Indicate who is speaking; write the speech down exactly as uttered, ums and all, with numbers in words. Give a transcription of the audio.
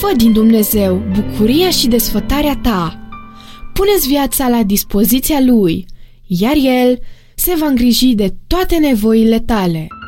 Speaker 1: Fă din Dumnezeu bucuria și desfătarea ta. Pune-ți viața la dispoziția Lui, iar El se va îngriji de toate nevoile tale.